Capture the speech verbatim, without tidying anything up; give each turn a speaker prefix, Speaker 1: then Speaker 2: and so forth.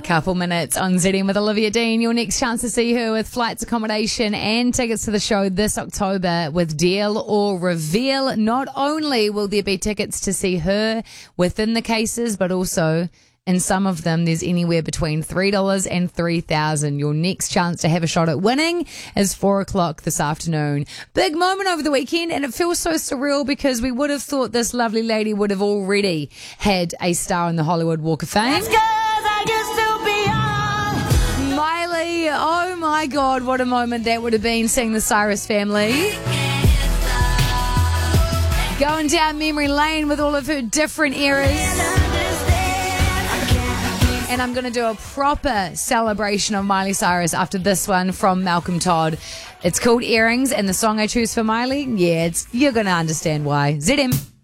Speaker 1: couple minutes on Z M with Olivia Dean. Your next chance to see her with flights, accommodation and tickets to the show this October with Deal or Reveal. Not only will there be tickets to see her within the cases, but also in some of them, there's anywhere between three dollars and three thousand dollars. Your next chance to have a shot at winning is four o'clock this afternoon. Big moment over the weekend, and it feels so surreal because we would have thought this lovely lady would have already had a star in the Hollywood Walk of Fame. Miley, oh my God, what a moment that would have been seeing the Cyrus family going down memory lane with all of her different eras. And I'm going to do a proper celebration of Miley Cyrus after this one from Malcolm Todd. It's called Earrings, and the song I choose for Miley, yeah, it's, you're going to understand why. Z M.